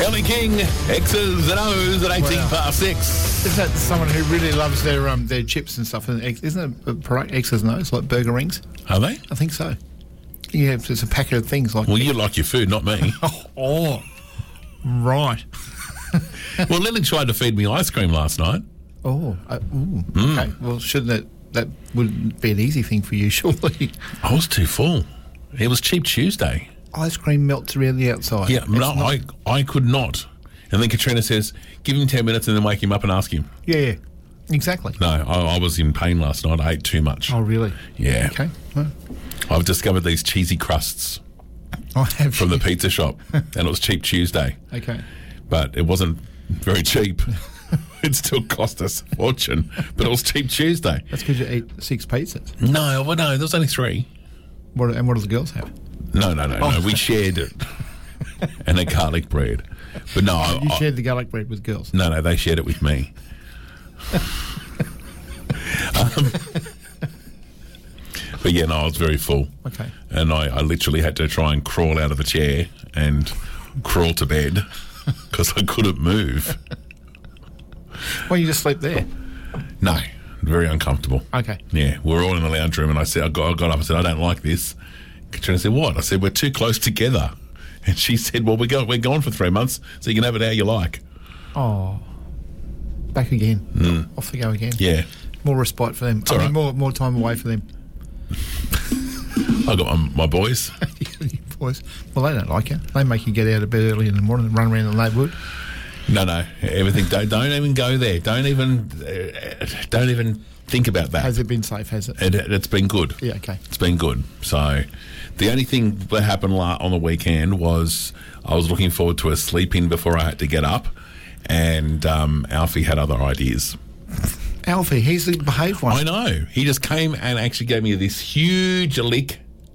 Johnny King, X's and O's at 18 past 6. Is that someone who really loves their chips and stuff? And isn't it product X's and O's, like burger rings? Are they? I think so. Yeah, it's a packet of things like. Well, you like your food, not me. Oh, right. Well, Lily tried to feed me ice cream last night. Oh, okay. Well, shouldn't that wouldn't be an easy thing for you, surely? I was too full. It was Cheap Tuesday. Ice cream melts around the outside. Yeah, no, I could not. And then Katrina says, give him 10 minutes and then wake him up and ask him. Yeah, exactly. No, I was in pain last night. I ate too much. Oh, really? Yeah. Okay. Well, I've discovered these cheesy crusts I have from the pizza shop, and it was Cheap Tuesday. Okay. But it wasn't very cheap. It still cost us a fortune, but it was Cheap Tuesday. That's because you eat 6 pizzas. No, there was only 3. And what do the girls have? No. We shared it. And a garlic bread. But no. You shared the garlic bread with girls? No, they shared it with me. But yeah, no, I was very full. Okay. And I literally had to try and crawl out of the chair and crawl to bed because I couldn't move. Well, you just sleep there? No, very uncomfortable. Okay. Yeah, we were all in the lounge room and I got up and said, I don't like this. Katrina said, what? I said, we're too close together. And she said, well, we're gone for 3 months, so you can have it how you like. Oh. Back again. Off they go again. Yeah. More respite for them. Right. More time away for them. I got my boys. Boys. Well, they don't like you. They make you get out of bed early in the morning and run around the neighbourhood. No. Everything. Don't even go there. Don't even think about that. Has it been safe? Has it? It's been good. Yeah. Okay. It's been good. So, the only thing that happened on the weekend was I was looking forward to a sleep in before I had to get up, and Alfie had other ideas. Alfie, he's the behaved one. I know. He just came and actually gave me this huge lick.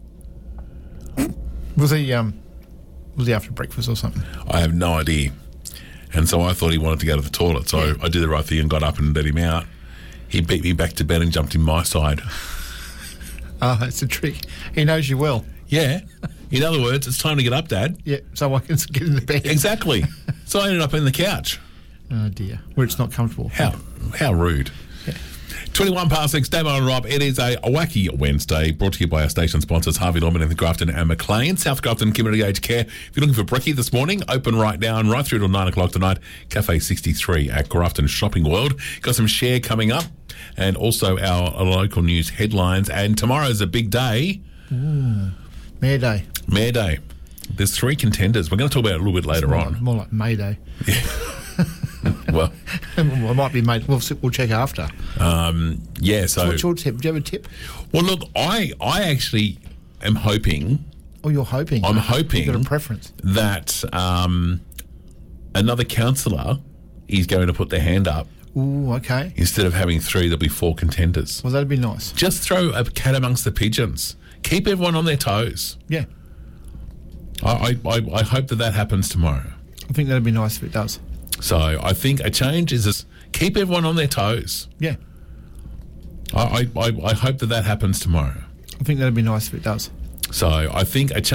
Was he after breakfast or something? I have no idea. And so I thought he wanted to go to the toilet. So I did the right thing and got up and let him out. He beat me back to bed and jumped in my side. Oh, that's a trick. He knows you well. Yeah. In other words, it's time to get up, Dad. Yeah, so I can get in the bed. Exactly. So I ended up in the couch. Oh, dear. Where it's not comfortable. How rude. Yeah. 21 past 6, Damo and Rob. It is a wacky Wednesday, brought to you by our station sponsors, Harvey Norman and Grafton and McLean. South Grafton Community Aged Care. If you're looking for brekkie this morning, open right down, right through till 9 o'clock tonight. Cafe 63 at Grafton Shopping World. Got some share coming up, and also our local news headlines. And tomorrow's a big day. Mayor Day. Mayor Day. There's 3 contenders. We're going to talk about it a little bit later on. More like May Day. Well, it might be May. We'll check after. yeah, so... What's your tip? Do you have a tip? Well, look, I actually am hoping... Oh, you're hoping? I'm hoping... You've got a preference? That another councillor is going to put their hand up. Ooh, okay. Instead of having 3, there'll be 4 contenders. Well, that'd be nice. Just throw a cat amongst the pigeons. Keep everyone on their toes. Yeah. I hope that happens tomorrow. I think that'd be nice if it does. So I think a change is just keep everyone on their toes. Yeah. I hope that happens tomorrow. I think that'd be nice if it does. So I think a change